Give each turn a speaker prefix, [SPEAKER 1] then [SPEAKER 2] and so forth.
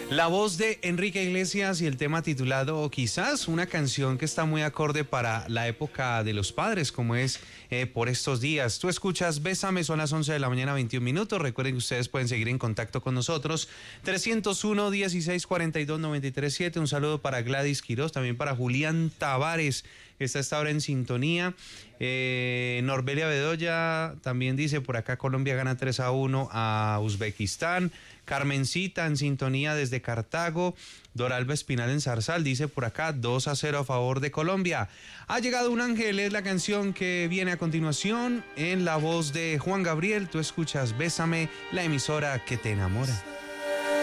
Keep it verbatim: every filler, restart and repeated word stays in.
[SPEAKER 1] La voz de Enrique Iglesias y el tema titulado Quizás, una canción que está muy acorde para la época de los padres, como es eh, por estos días. Tú escuchas Bésame, son las once de la mañana, veintiún minutos. Recuerden que ustedes pueden seguir en contacto con nosotros. trescientos uno, dieciséis cuarenta y dos, noventa y tres siete. Un saludo para Gladys Quiroz, también para Julián Tavares, que está esta hora en sintonía. Eh, Norbelia Bedoya también dice por acá: Colombia gana tres a uno a Uzbekistán. Carmencita en sintonía desde Cartago. Doralba Espinal en Zarzal dice por acá dos a cero a favor de Colombia. Ha llegado un ángel, es la canción que viene a continuación en la voz de Juan Gabriel. Tú escuchas Bésame, la emisora que te enamora.